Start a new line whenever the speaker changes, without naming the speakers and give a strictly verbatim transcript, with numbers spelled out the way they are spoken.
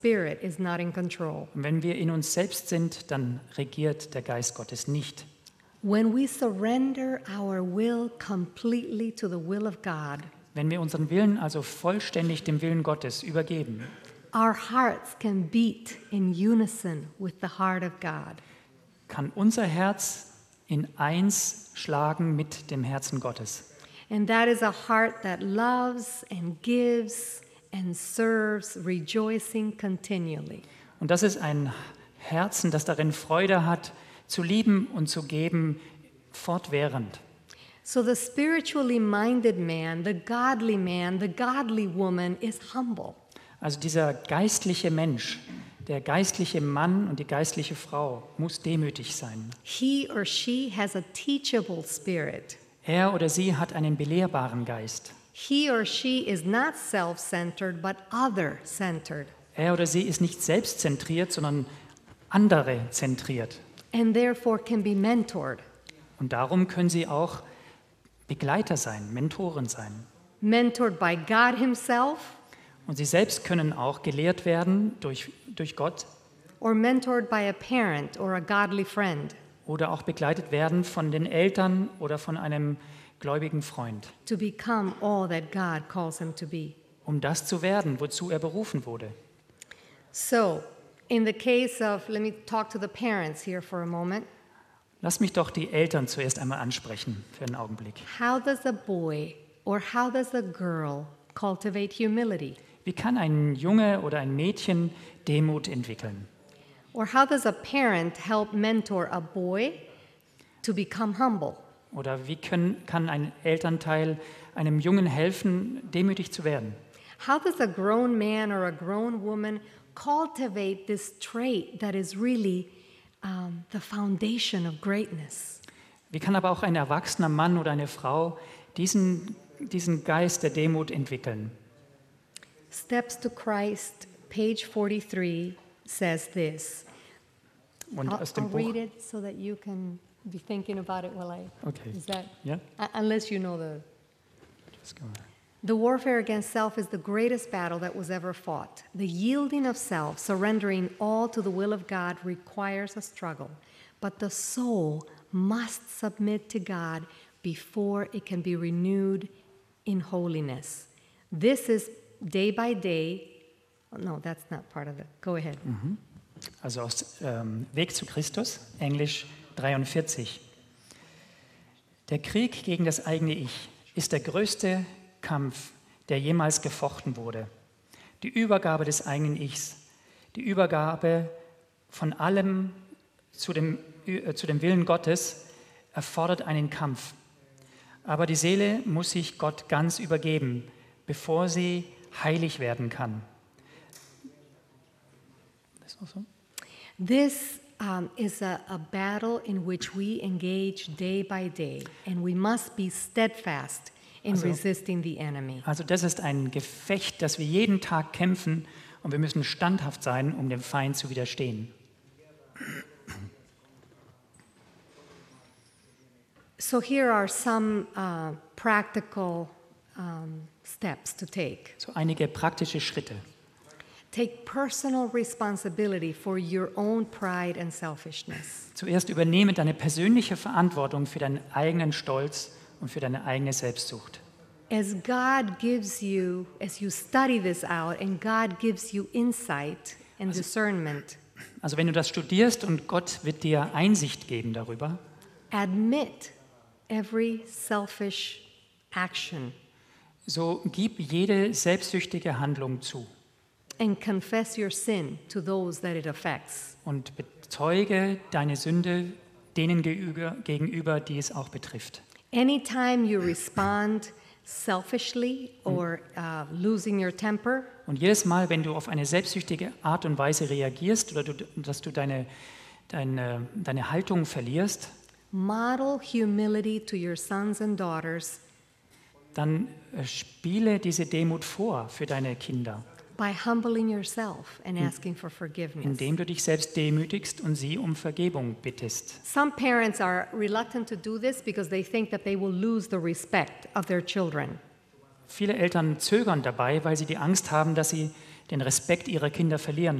Spirit is not in control.
Und wenn wir in uns selbst sind, dann regiert der Geist Gottes nicht.
When we surrender our will completely to the will of God,
Wenn wir unseren Willen also vollständig dem Willen Gottes übergeben,
our hearts can beat in unison with the heart of God.
kann unser Herz in eins schlagen mit dem Herzen Gottes.
And that is a heart that loves and gives and serves, rejoicing continually.
Und das ist ein Herzen, das darin Freude hat, zu lieben und zu geben, fortwährend.
So the spiritually minded man, the godly man, the godly woman is humble.
Also dieser geistliche Mensch, der geistliche Mann und die geistliche Frau muss demütig sein.
He or she has a teachable spirit.
Er oder sie hat einen belehrbaren Geist.
He or she is not self-centered, but other-centered.
Er oder sie ist nicht selbstzentriert, sondern andere zentriert.
And therefore can be mentored.
Und darum können sie auch Begleiter sein, Mentoren sein.
Mentored by God himself
Und sie selbst können auch gelehrt werden durch, durch Gott
or mentored by a parent or a godly friend
oder auch begleitet werden von den Eltern oder von einem gläubigen Freund,
to become all that God calls him to be.
um das zu werden, wozu er berufen wurde.
So, in the case of, let me talk to the parents here for a moment.
Lass mich doch die Eltern zuerst einmal ansprechen für einen Augenblick.
How does a boy or how does a girl cultivate humility?
Wie kann ein Junge oder ein Mädchen Demut entwickeln?
Or how does a parent help mentor a boy to become humble?
Oder wie können, kann ein Elternteil einem Jungen helfen, demütig zu werden?
How does a grown man or a grown woman cultivate this trait that is really um, the foundation of greatness?
Wie kann aber auch ein erwachsener Mann oder eine Frau diesen, diesen Geist der Demut entwickeln?
Steps to Christ, page forty-three, says this.
Und
I'll,
aus dem
I'll
Buch.
read it so that you can be thinking about it while I.
Okay.
Is that
Ja?
uh, unless you know the.
Das kann man-
The warfare against self is the greatest battle that was ever fought. The yielding of self, surrendering all to the will of God, requires a struggle. But the soul must submit to God before it can be renewed in holiness. This is day by day. Oh, no, that's not part of it. Go ahead.
Also aus ähm, Weg zu Christus, Englisch dreiundvierzig. Der Krieg gegen das eigene Ich ist der größte Kampf, der jemals gefochten wurde. Die Übergabe des eigenen Ichs, die Übergabe von allem zu dem, äh, zu dem Willen Gottes erfordert einen Kampf. Aber die Seele muss sich Gott ganz übergeben, bevor sie heilig werden kann. Das ist auch so?
This um, is a, a battle in which we engage day by day, and we must be steadfast in
Also-
resisting the enemy.
Also das ist ein Gefecht, das wir jeden Tag kämpfen und wir müssen standhaft sein, um dem Feind zu widerstehen.
So here are some uh, practical um, steps to take.
So einige praktische Schritte.
Take personal responsibility for your own pride and selfishness.
Zuerst übernehme deine persönliche Verantwortung für deinen eigenen Stolz und für deine eigene Selbstsucht.
As God gives you, as you study this out, and God gives you insight and discernment,
Also wenn du das studierst und Gott wird dir Einsicht geben darüber,
admit every selfish action
so gib jede selbstsüchtige Handlung zu
and confess your sin to those that it affects.
und bezeuge deine Sünde denen gegenüber, gegenüber, die es auch betrifft.
Anytime you respond selfishly or uh, losing your temper,
Und jedes Mal, wenn du auf eine selbstsüchtige Art und Weise reagierst oder du, dass du deine, deine, deine Haltung verlierst,
model humility to your sons and daughters
dann äh, spiele diese Demut vor für deine Kinder,
by humbling yourself and asking for forgiveness.
indem du dich selbst demütigst und sie um Vergebung bittest.
Some parents are reluctant to do this because they think that they will lose the respect of their children.
Viele Eltern zögern dabei, weil sie die Angst haben, dass sie den Respekt ihrer Kinder verlieren